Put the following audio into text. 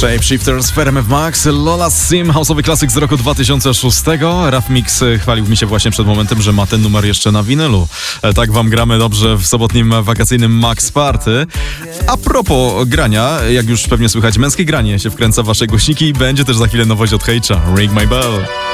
Shapeshifters w RMF Max, Lola Sim, house'owy klasyk z roku 2006. Raf Mix chwalił mi się właśnie przed momentem, że ma ten numer jeszcze na winylu. Tak wam gramy dobrze w sobotnim wakacyjnym Max Party. A propos grania, jak już pewnie słychać, męskie granie się wkręca w wasze głośniki i będzie też za chwilę nowość od Hejcza, Ring My Bell.